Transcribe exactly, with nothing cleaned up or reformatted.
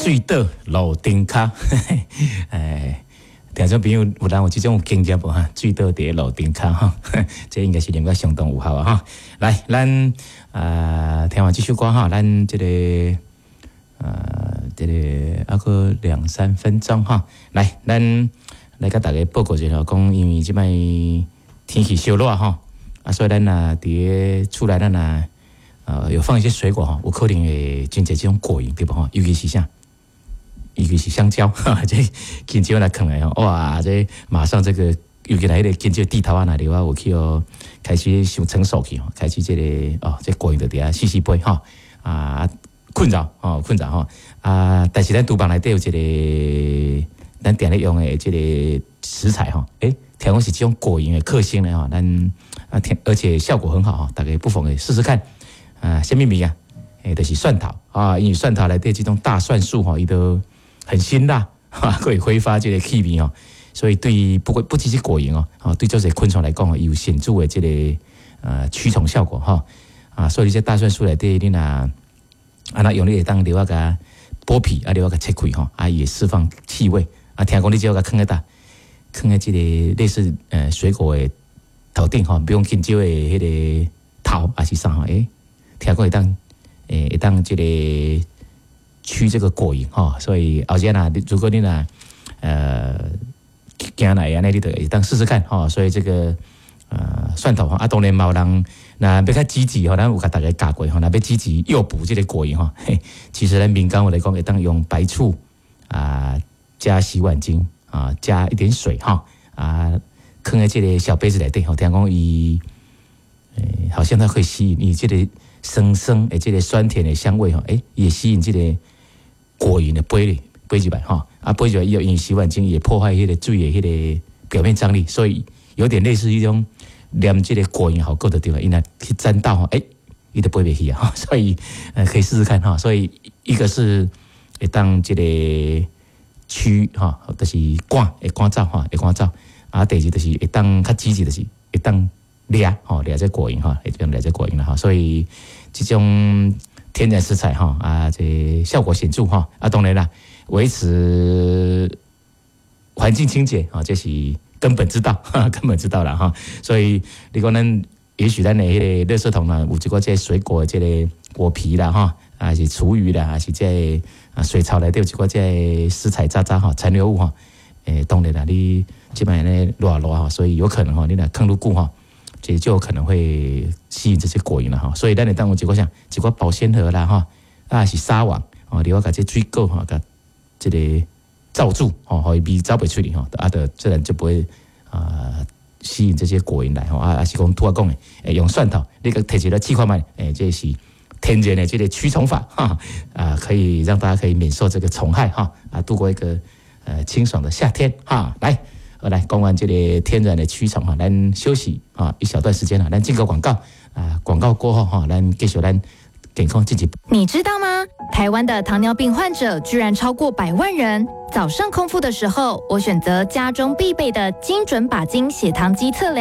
水倒路顶骹，哎，听众朋友有人有这种经验无哈？水倒伫路顶骹哈，这应该是应该相当有效啊哈。来，咱啊、呃、听完这首歌哈，咱这个呃这个还个两三分钟哈。来，咱来甲大家报告一下，讲因为即摆天气烧热哈，啊，所以咱啊伫厝内咱啊。呃，有放一些水果哈，有可能会真侪这种果蝇对不哈？尤其是啥？尤其是香蕉，哈，这香蕉来啃来吼，哇，这马上这个尤其来迄个香蕉地头啊那里啊，有去哦，开始想成熟去吼，开始这个哦，这果蝇就伫遐细细飞哈啊，困扰哦，困扰哈啊，但是咱厨房内底有一个咱定咧用的这个食材哈，诶，听讲是这种果蝇的克星的哈，咱啊，而且效果很好哈，大家不妨可以试试看。啊，什么名啊？诶，就是蒜头啊，因为蒜头内底这种大蒜素哈，伊都很辛辣，哈，可以挥发这个气味哦。所以对不过不只是果蝇哦，啊，对这些昆虫来讲哦，有显著的这个呃驱虫效果哈。啊，所以这大蒜素内底你若啊那用你会当另外个剥皮啊，另外个切开哈，啊也释放气味啊。听讲你只要个放在搭，放在这个类似呃水果的头顶哈，比如香蕉的迄个头还是啥哈，诶。听过会当，诶，会当这个驱这个果蝇哈，所以后日呐，如果你呐，呃，惊来安尼，你就会当试试看哈。所以这个呃蒜头哈，啊当然嘛有人那要较积极吼，咱有甲大家教过吼，那要积极诱捕这个果蝇哈。其实咱民间我来讲，会当用白醋啊，加洗碗精啊，加一点水哈啊，放在这个小杯子内底吼，听讲伊，诶，好像它会吸引你这个。生生诶，这个酸甜的香味哈，诶，也吸引这个果蝇的飞哩飞入来哈，啊飞入来以后，因为洗碗精也破坏迄个水的迄个表面张力，所以有点类似一种连这个果蝇好够的地方，因为去沾到哈，诶，伊就飞袂去啊，所以呃可以试试看哈。所以一个是会当这个驱哈，就是赶会赶走哈，会赶走啊。第二就是会当较积极，就是会当。掠吼掠这果蝇哈，会这样掠这果蝇啦哈，所以这种天然食材哈啊，这效果显著哈啊，当然啦，维持环境清洁啊，这是根本之道，哈根本之道啦哈。所以你讲咱也许咱的迄个垃圾桶呢，有一个这水果这个果皮啦哈，啊是厨余啦，还是这啊水槽内底有一个这食材渣渣哈残留物哈，诶，当然啦，你基本上呢落落哈，所以有可能哈，你若坑入久哈。这就有可能会吸引这些果蝇了哈，所以咱你当有一个像一个保鲜盒啦哈，啊是纱网哦，另外把这水垢哈，甲这个罩住哦，可以比罩不出去哈，啊的自然就不会啊、呃、吸引这些果蝇来哈，啊是讲拄啊讲的，诶用蒜头那个摕起来气块麦，诶这是天然的这个驱虫法哈，啊可以让大家可以免受这个虫害哈，啊度过一个呃清爽的夏天哈，来。来，讲完这个天然的驱虫哈，咱休息啊一小段时间啦，咱进个广告啊，广告过后哈，咱继续咱健康自己。 你知道吗？台湾的糖尿病患者居然超过百万人。早上空腹的时候，我选择家中必备的精准把精血糖机测量。